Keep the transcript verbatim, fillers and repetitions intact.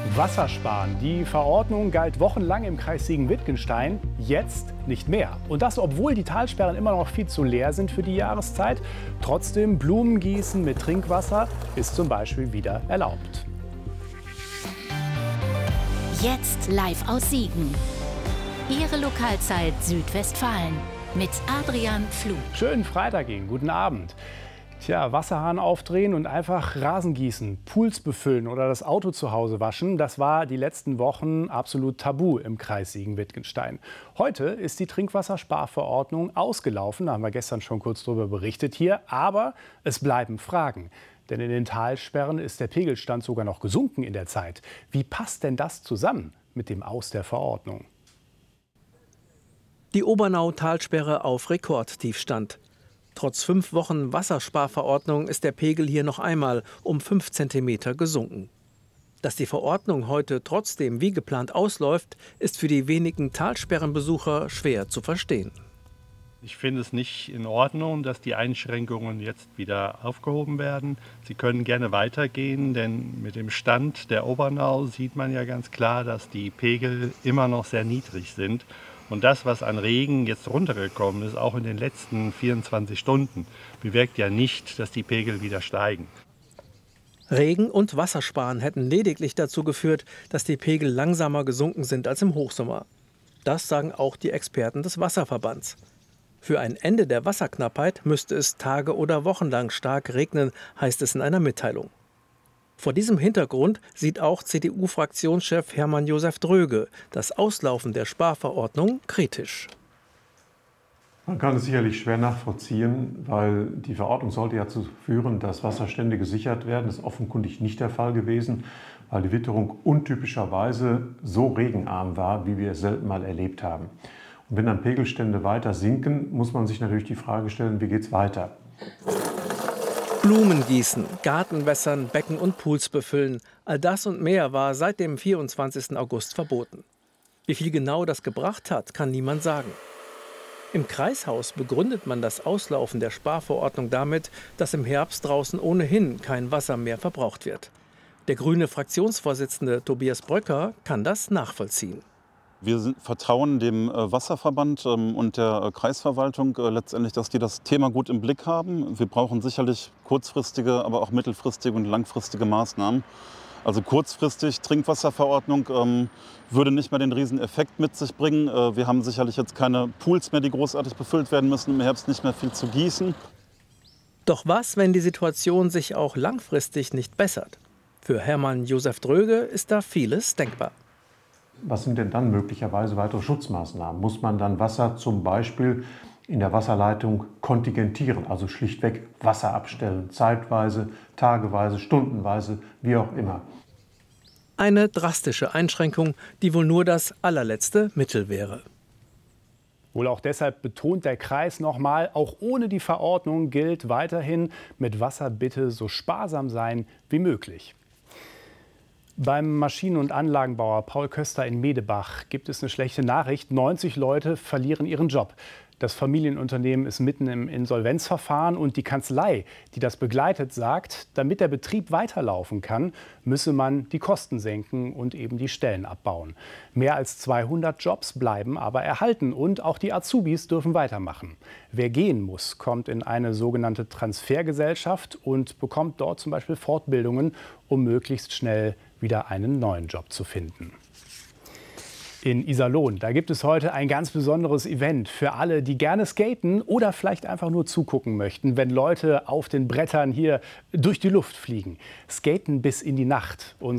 Wassersparen. Die Verordnung galt wochenlang im Kreis Siegen-Wittgenstein, jetzt nicht mehr. Und das, obwohl die Talsperren immer noch viel zu leer sind für die Jahreszeit. Trotzdem, Blumengießen mit Trinkwasser ist zum Beispiel wieder erlaubt. Jetzt live aus Siegen. Ihre Lokalzeit Südwestfalen mit Adrian Pflug. Schönen Freitag Ihnen, guten Abend. Tja, Wasserhahn aufdrehen und einfach Rasen gießen, Pools befüllen oder das Auto zu Hause waschen, das war die letzten Wochen absolut tabu im Kreis Siegen-Wittgenstein. Heute ist die Trinkwassersparverordnung ausgelaufen, da haben wir gestern schon kurz darüber berichtet hier, aber es bleiben Fragen. Denn in den Talsperren ist der Pegelstand sogar noch gesunken in der Zeit. Wie passt denn das zusammen mit dem Aus der Verordnung? Die Obernau-Talsperre auf Rekordtiefstand. Trotz fünf Wochen Wassersparverordnung ist der Pegel hier noch einmal um fünf Zentimeter gesunken. Dass die Verordnung heute trotzdem wie geplant ausläuft, ist für die wenigen Talsperrenbesucher schwer zu verstehen. Ich finde es nicht in Ordnung, dass die Einschränkungen jetzt wieder aufgehoben werden. Sie können gerne weitergehen, denn mit dem Stand der Obernau sieht man ja ganz klar, dass die Pegel immer noch sehr niedrig sind. Und das, was an Regen jetzt runtergekommen ist, auch in den letzten vierundzwanzig Stunden, bewirkt ja nicht, dass die Pegel wieder steigen. Regen und Wassersparen hätten lediglich dazu geführt, dass die Pegel langsamer gesunken sind als im Hochsommer. Das sagen auch die Experten des Wasserverbands. Für ein Ende der Wasserknappheit müsste es Tage oder Wochen lang stark regnen, heißt es in einer Mitteilung. Vor diesem Hintergrund sieht auch C D U-Fraktionschef Hermann Josef Dröge das Auslaufen der Sparverordnung kritisch. Man kann es sicherlich schwer nachvollziehen, weil die Verordnung sollte ja dazu führen, dass Wasserstände gesichert werden. Das ist offenkundig nicht der Fall gewesen, weil die Witterung untypischerweise so regenarm war, wie wir es selten mal erlebt haben. Und wenn dann Pegelstände weiter sinken, muss man sich natürlich die Frage stellen, wie geht es weiter? Blumen gießen, Garten wässern, Becken und Pools befüllen. All das und mehr war seit dem vierundzwanzigsten August verboten. Wie viel genau das gebracht hat, kann niemand sagen. Im Kreishaus begründet man das Auslaufen der Sparverordnung damit, dass im Herbst draußen ohnehin kein Wasser mehr verbraucht wird. Der grüne Fraktionsvorsitzende Tobias Bröcker kann das nachvollziehen. Wir sind, vertrauen dem äh, Wasserverband ähm, und der äh, Kreisverwaltung äh, letztendlich, dass die das Thema gut im Blick haben. Wir brauchen sicherlich kurzfristige, aber auch mittelfristige und langfristige Maßnahmen. Also kurzfristig Trinkwasserverordnung ähm, würde nicht mehr den Rieseneffekt mit sich bringen. Äh, wir haben sicherlich jetzt keine Pools mehr, die großartig befüllt werden müssen, im Herbst nicht mehr viel zu gießen. Doch was, wenn die Situation sich auch langfristig nicht bessert? Für Hermann Josef Dröge ist da vieles denkbar. Was sind denn dann möglicherweise weitere Schutzmaßnahmen? Muss man dann Wasser zum Beispiel in der Wasserleitung kontingentieren, also schlichtweg Wasser abstellen, zeitweise, tageweise, stundenweise, wie auch immer? Eine drastische Einschränkung, die wohl nur das allerletzte Mittel wäre. Wohl auch deshalb betont der Kreis nochmal, auch ohne die Verordnung gilt weiterhin, mit Wasser bitte so sparsam sein wie möglich. Beim Maschinen- und Anlagenbauer Paul Köster in Medebach gibt es eine schlechte Nachricht. neunzig Leute verlieren ihren Job. Das Familienunternehmen ist mitten im Insolvenzverfahren und die Kanzlei, die das begleitet, sagt, damit der Betrieb weiterlaufen kann, müsse man die Kosten senken und eben die Stellen abbauen. Mehr als zweihundert Jobs bleiben aber erhalten und auch die Azubis dürfen weitermachen. Wer gehen muss, kommt in eine sogenannte Transfergesellschaft und bekommt dort zum Beispiel Fortbildungen, um möglichst schnell wieder einen neuen Job zu finden. In Iserlohn, da gibt es heute ein ganz besonderes Event für alle, die gerne skaten oder vielleicht einfach nur zugucken möchten, wenn Leute auf den Brettern hier durch die Luft fliegen. Skaten bis in die Nacht.